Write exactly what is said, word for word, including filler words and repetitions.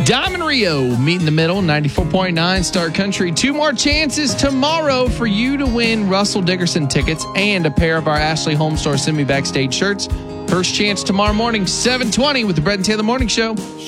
Diamond Rio, meet in the middle, ninety-four point nine Star Country. Two more chances tomorrow for you to win Russell Dickerson tickets and a pair of our Ashley Home Store Send Me Backstage shirts. First chance tomorrow morning, seven twenty with the Brett and Taylor Morning Show.